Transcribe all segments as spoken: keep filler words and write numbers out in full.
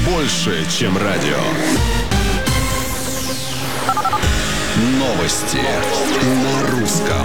больше, чем радио. Новости на русском.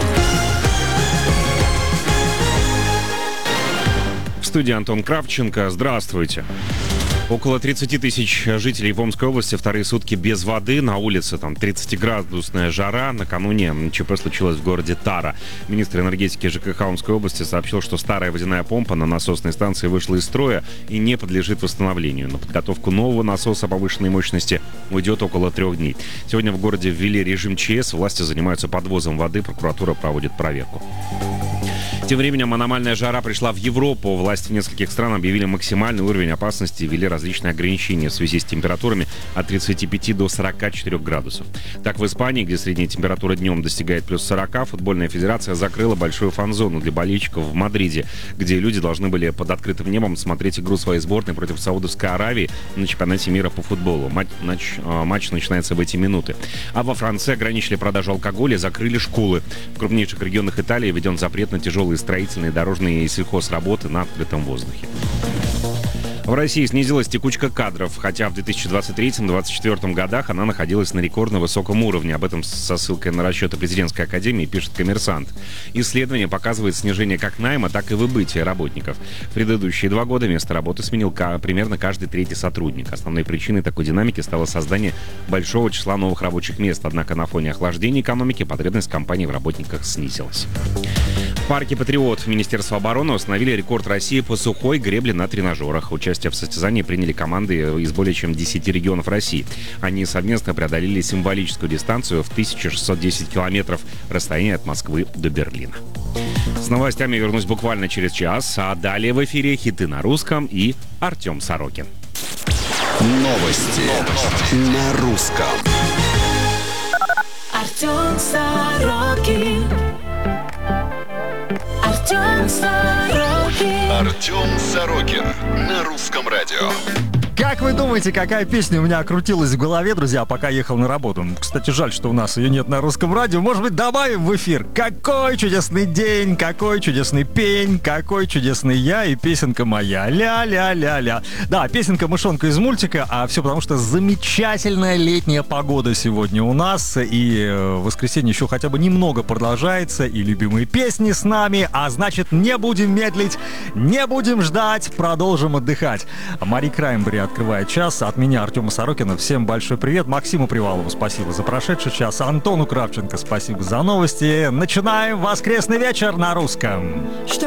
В студии Антон Кравченко. Здравствуйте. Около тридцать тысяч жителей в Омской области вторые сутки без воды. На улице там тридцатиградусная жара. Накануне ЧП случилось в городе Тара. Министр энергетики ЖКХ Омской области сообщил, что старая водяная помпа на насосной станции вышла из строя и не подлежит восстановлению. На подготовку нового насоса повышенной мощности уйдет около трех дней. Сегодня в городе ввели режим ЧС. Власти занимаются подвозом воды. Прокуратура проводит проверку. Тем временем аномальная жара пришла в Европу. Власти в нескольких стран объявили максимальный уровень опасности и ввели различные ограничения в связи с температурами от тридцати пяти до сорока четырёх градусов. Так, в Испании, где средняя температура днем достигает плюс сорока, футбольная федерация закрыла большую фан-зону для болельщиков в Мадриде, где люди должны были под открытым небом смотреть игру своей сборной против Саудовской Аравии на чемпионате мира по футболу. Матч, матч, матч начинается в эти минуты. А во Франции ограничили продажу алкоголя, закрыли школы. В крупнейших регионах Италии введен запрет на тяжелые строительные, дорожные и сельхозработы на открытом воздухе. В России снизилась текучка кадров, хотя в две тысячи двадцать третьем — две тысячи двадцать четвёртом годах она находилась на рекордно высоком уровне. Об этом со ссылкой на расчеты президентской академии пишет «Коммерсант». Исследование показывает снижение как найма, так и выбытия работников. В предыдущие два года место работы сменил примерно каждый третий сотрудник. Основной причиной такой динамики стало создание большого числа новых рабочих мест. Однако на фоне охлаждения экономики потребность компаний в работниках снизилась. В парке «Патриот» Министерства обороны установили рекорд России по сухой гребле на тренажерах. Участие в состязании приняли команды из более чем десяти регионов России. Они совместно преодолели символическую дистанцию в тысячу шестьсот десять километров, расстояние от Москвы до Берлина. С новостями вернусь буквально через час, а далее в эфире хиты на русском и Артем Сорокин. Новости, Новости. на русском. Артем Сорокин. Артем Сорокин. Артем Сорокин на русском радио. Как вы думаете, какая песня у меня крутилась в голове, друзья, пока ехал на работу? Кстати, жаль, что у нас ее нет на русском радио. Может быть, добавим в эфир? Какой чудесный день, какой чудесный пень, какой чудесный я и песенка моя. Ля-ля-ля-ля. Да, песенка «Мышонка» из мультика, а все потому, что замечательная летняя погода сегодня у нас. И в воскресенье еще хотя бы немного продолжается. И любимые песни с нами. А значит, не будем медлить, не будем ждать, продолжим отдыхать. Мари Краймбери открывает час. От меня, Артема Сорокина, всем большой привет. Максиму Привалову спасибо за прошедший час. Антону Кравченко спасибо за новости. Начинаем воскресный вечер на русском.